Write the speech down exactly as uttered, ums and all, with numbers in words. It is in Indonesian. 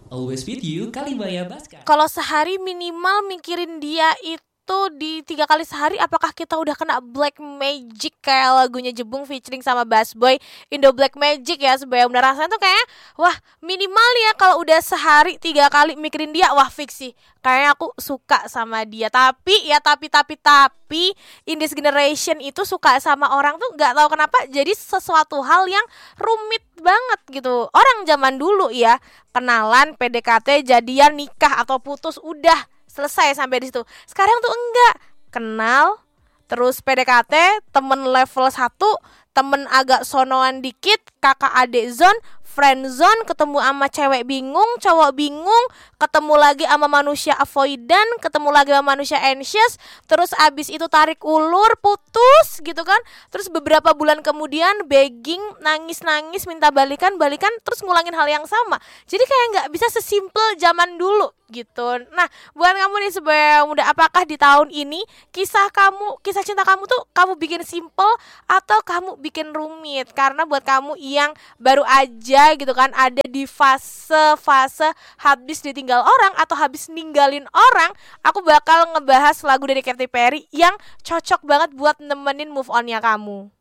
Always with you, Kalimaya Baskar. Kalau sehari minimal mikirin dia itu di tiga kali sehari, apakah kita udah kena black magic kayak lagunya Jebung featuring sama Bass Boy, Indo Black Magic ya. Sebenarnya bener rasanya tuh kayak wah minimal ya kalau udah sehari tiga kali mikirin dia, wah fix sih kayaknya aku suka sama dia. Tapi ya tapi tapi tapi in this generation itu suka sama orang tuh nggak tahu kenapa jadi sesuatu hal yang rumit banget gitu. Orang zaman dulu ya kenalan, P D K T, jadian, nikah atau putus udah selesai sampai di situ. Sekarang tuh enggak. Kenal, terus P D K T, temen level satu, temen agak sonoan dikit, kakak adik zone, friend zone, ketemu sama cewek bingung, cowok bingung, ketemu lagi sama manusia avoidant, ketemu lagi sama manusia anxious, terus abis itu tarik ulur, putus gitu kan. Terus beberapa bulan kemudian begging, nangis-nangis, minta balikan, balikan, terus ngulangin hal yang sama. Jadi kayak gak bisa sesimpel zaman dulu gitu. Nah buat kamu nih sebagai muda, apakah di tahun ini kisah kamu, kisah cinta kamu tuh kamu bikin simple atau kamu bikin rumit? Karena buat kamu yang baru aja gitu kan ada di fase-fase habis ditinggal orang atau habis ninggalin orang, aku bakal ngebahas lagu dari Katy Perry yang cocok banget buat nemenin move onnya kamu.